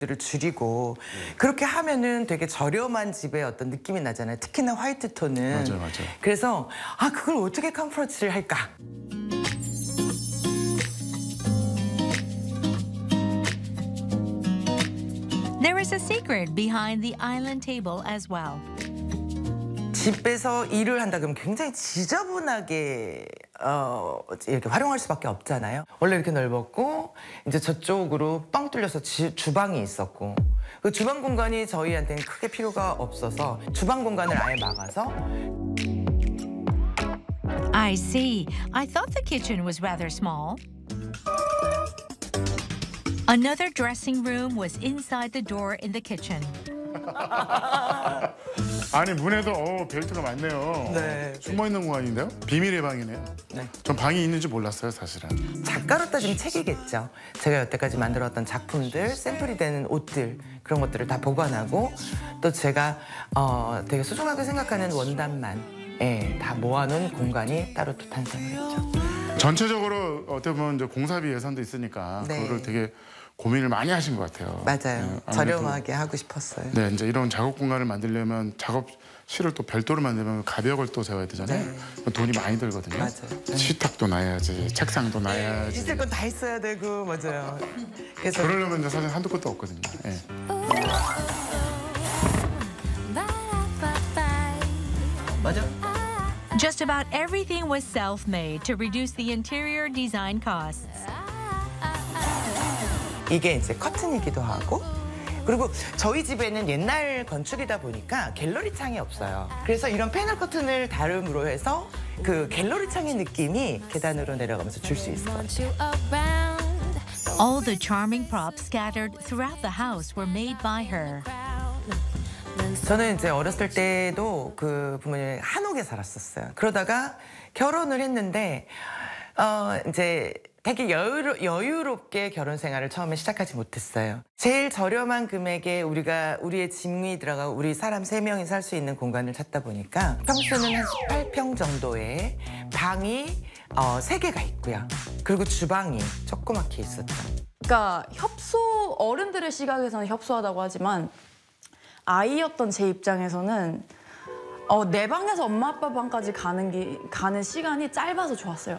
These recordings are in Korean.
를 줄이고 그렇게 하면은 되게 저렴한 집의 어떤 느낌이 나잖아요. 특히나 화이트 톤은. 맞아요, 맞아요. 그래서 그걸 어떻게 컴포트를 할까? There is a secret behind the island table as well. 집에서 일을 한다 그러면 굉장히 지저분하게 이렇게 활용할 수밖에 없잖아요. 원래 이렇게 넓었고 이제 저쪽으로 뻥 뚫려서 주방이 있었고 그 주방 공간이 저희한테는 크게 필요가 없어서 주방 공간을 아예 막아서 I see. I thought the kitchen was rather small. Another dressing room was inside the door in the kitchen. 아니 문에도 벨트가 많네요. 네. 숨어 있는 공간인데요? 비밀의 방이네요. 네. 전 방이 있는지 몰랐어요, 사실은. 작가로 따지면 책이겠죠. 제가 여태까지 만들어왔던 작품들, 샘플이 되는 옷들 그런 것들을 다 보관하고 또 제가 되게 소중하게 생각하는 원단만 다 모아놓은 공간이 따로 또 탄생을 했죠. 전체적으로 어떻게 보면 이제 공사비 예산도 있으니까 네. 그거를 되게 고민을 많이 하신 것 같아요. 맞아요. 네, 아무래도 저렴하게 하고 싶었어요. 네, 이제 이런 작업 공간을 만들려면 작업실을 또 별도로 만들면 가벽을 또 세워야 되잖아요. 네. 돈이 많이 들거든요. 맞아요. 네. 식탁도 놔야지, 책상도 놔야지. 있을 건 다 있어야 되고 맞아요. 그래서 그러려면 이제 사실 한두 끝도 없거든요. 네. 맞아. Just about everything was self-made to reduce the interior design costs. 이게 이제 커튼이기도 하고 그리고 저희 집에는 옛날 건축이다 보니까 갤러리 창이 없어요. 그래서 이런 패널 커튼을 다름으로 해서 그 갤러리 창의 느낌이 계단으로 내려가면서 줄 수 있어요. All the charming props scattered throughout the house were made by her. 저는 이제 어렸을 때도 그 부모님이 한옥에 살았었어요. 그러다가 결혼을 했는데 이제 되게 여유롭게 결혼 생활을 처음에 시작하지 못했어요. 제일 저렴한 금액에 우리의 짐이 들어가 우리 사람 3명이 살 수 있는 공간을 찾다 보니까 평수는 한 18평 정도의 방이 3개가 있고요. 그리고 주방이 조그맣게 있었죠. 그러니까 어른들의 시각에서는 협소하다고 하지만 아이였던 제 입장에서는 내 방에서 엄마 아빠 방까지 가는 시간이 짧아서 좋았어요.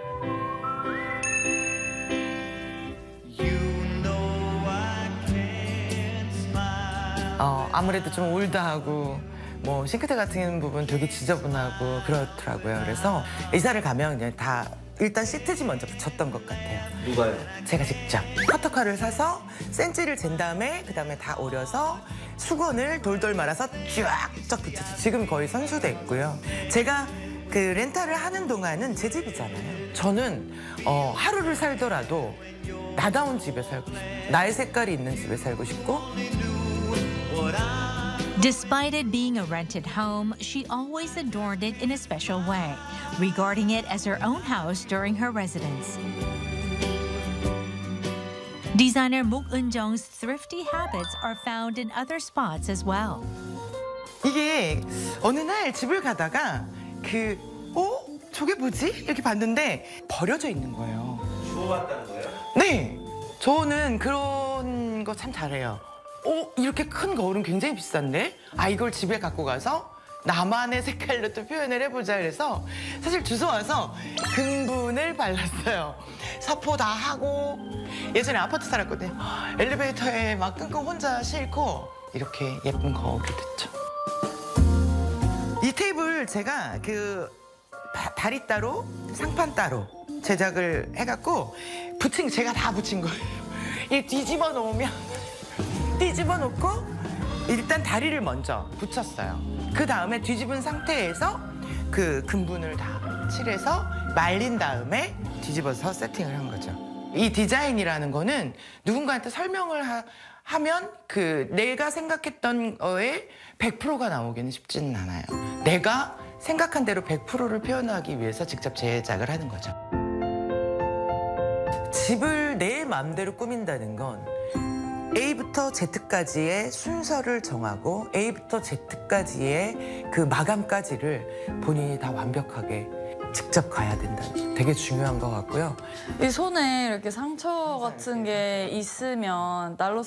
아무래도 좀 올드하고 뭐 싱크대 같은 부분 되게 지저분하고 그렇더라고요. 그래서 이사를 가면 그냥 다 일단 시트지 먼저 붙였던 것 같아요. 누가요? 제가 직접 커터칼을 사서 센치를 잰 다음에 그다음에 다 오려서 수건을 돌돌 말아서 쫙쫙 붙였죠. 지금 거의 선수됐고요. 제가 그 렌탈을 하는 동안은 제 집이잖아요. 저는 하루를 살더라도 나다운 집에 살고 싶고 나의 색깔이 있는 집에 살고 싶고 Despite it being a rented home, she always adorned it in a special way, regarding it as her own house during her residence. Designer Mook Eun-jung's thrifty habits are found in other spots as well. 이게 어느 날 집을 가다가 저게 뭐지? 이렇게 봤는데 버려져 있는 거예요. 주워왔다는 거예요? 네, 저는 그런 거 참 잘해요. 이렇게 큰 거울은 굉장히 비싼데? 이걸 집에 갖고 가서 나만의 색깔로 또 표현을 해보자 그래서 사실 주워와서 금분을 발랐어요. 사포 다 하고 예전에 아파트 살았거든요. 엘리베이터에 막 끙끙 혼자 싣고 이렇게 예쁜 거울을 듣죠. 이 테이블 제가 다리 따로 상판 따로 제작을 해갖고 제가 다 붙인 거예요. 이 뒤집어 놓고 일단 다리를 먼저 붙였어요. 그 다음에 뒤집은 상태에서 그 금분을 다 칠해서 말린 다음에 뒤집어서 세팅을 한 거죠. 이 디자인이라는 거는 누군가한테 설명을 하면 내가 생각했던 거에 100%가 나오기는 쉽지는 않아요. 내가 생각한 대로 100%를 표현하기 위해서 직접 제작을 하는 거죠. 집을 내 마음대로 꾸민다는 건 A부터 Z까지의 순서를 정하고 A부터 Z까지의 그 마감까지를 본인이 다 완벽하게 직접 가야 된다는 게 되게 중요한 것 같고요. 이 손에 이렇게 상처 같은 게 있으면 날로